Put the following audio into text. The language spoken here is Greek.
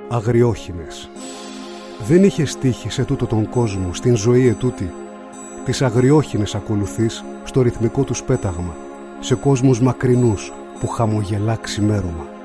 αγριόχινες. Δεν είχες τύχει σε τούτο τον κόσμο, στην ζωή ετούτη. Τις αγριόχινες ακολουθείς στο ρυθμικό τους πέταγμα, σε κόσμους μακρινούς που χαμογελά ξημέρωμα.